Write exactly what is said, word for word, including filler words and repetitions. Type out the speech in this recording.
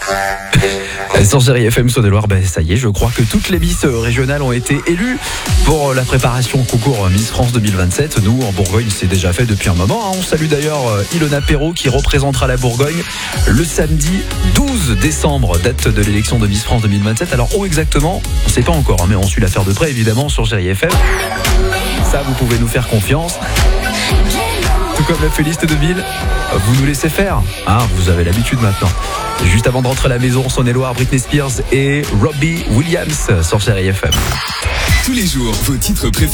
Sur Chérie F M Saône-et-Loire, ben ça y est, je crois que toutes les Miss régionales ont été élues pour la préparation au concours Miss France deux mille vingt-sept. Nous, en Bourgogne, c'est déjà fait depuis un moment. On salue d'ailleurs Ilona Perrault qui représentera la Bourgogne le samedi douze décembre, date de l'élection de Miss France deux mille vingt-sept. Alors où exactement, on ne sait pas encore, mais on suit l'affaire de près évidemment sur Chérie F M. Ça, vous pouvez nous faire confiance. Tout comme la playlist de ville, vous nous laissez faire. Hein, vous avez l'habitude maintenant. Juste avant de rentrer à la maison, Saône-et-Loire, Britney Spears et Robbie Williams sur Chérie F M. Tous les jours, vos titres préférés.